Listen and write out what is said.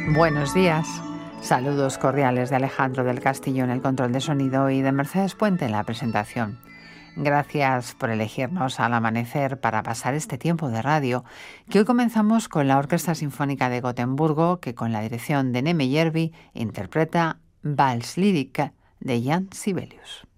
Buenos días. Saludos cordiales de Alejandro del Castillo en el control de sonido y de Mercedes Puente en la presentación. Gracias por elegirnos al amanecer para pasar este tiempo de radio, que hoy comenzamos con la Orquesta Sinfónica de Gotemburgo, que con la dirección de Neme Järvi interpreta Vals Lyrique de Jan Sibelius.